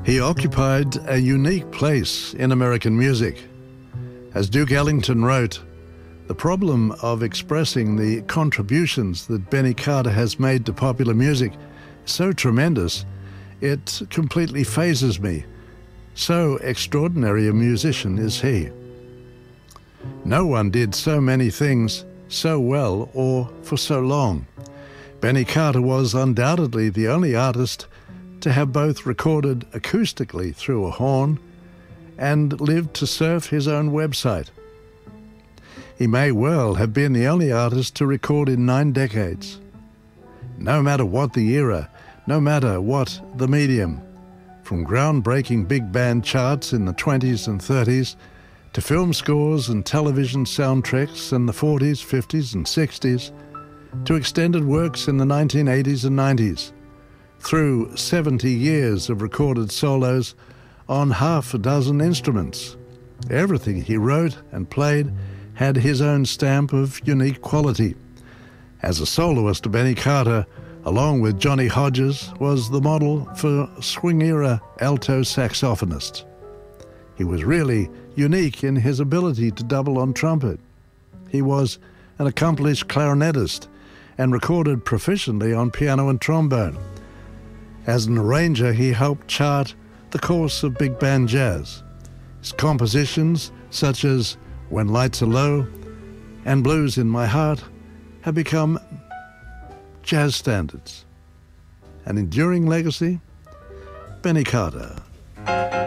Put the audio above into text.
He occupied a unique place in American music. As Duke Ellington wrote, "The problem of expressing the contributions that Benny Carter has made to popular music is so tremendous, it completely phases me. So extraordinary a musician is he." No one did so many things so well or for so long. Benny Carter was undoubtedly the only artist to have both recorded acoustically through a horn and lived to surf his own website. He may well have been the only artist to record in 9 decades. No matter what the era, no matter what the medium, from groundbreaking big band charts in the 20s and 30s to film scores and television soundtracks in the 40s, 50s and 60s, to extended works in the 1980s and 90s, through 70 years of recorded solos on half a dozen instruments. Everything he wrote and played had his own stamp of unique quality. As a soloist, Benny Carter, along with Johnny Hodges, was the model for swing-era alto saxophonists. He was really unique in his ability to double on trumpet. He was an accomplished clarinetist and recorded proficiently on piano and trombone. As an arranger, he helped chart the course of big band jazz. His compositions, such as When Lights Are Low and Blues in My Heart, have become jazz standards. An enduring legacy, Benny Carter.